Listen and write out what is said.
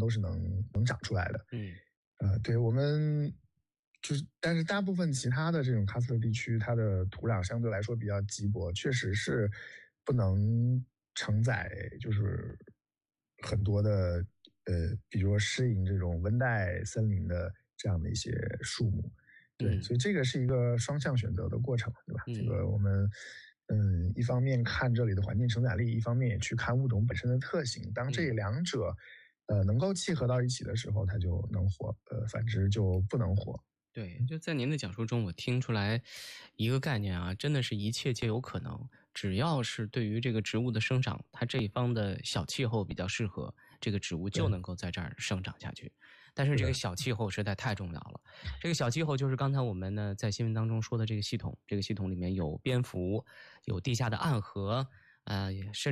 都是能长出来的。对，我们但是大部分其他的这种喀斯特地区，它的土壤相对来说比较瘠薄，确实是不能承载就是很多的比如说适应这种温带森林的这样的一些树木。对，所以这个是一个双向选择的过程，对吧？这个我们一方面看这里的环境承载力，一方面也去看物种本身的特性。当这两者能够契合到一起的时候，它就能活，反之就不能活。 对，就在您的讲述中，我听出来一个概念啊，真的是一切皆有可能。只要是对于这个植物的生长，它这一方的小气候比较适合，这个植物就能够在这儿生长下去。但是这个小气候实在太重要了。这个小气候就是刚才我们呢在新闻当中说的这个系统，这个系统里面有蝙蝠，有地下的暗河，甚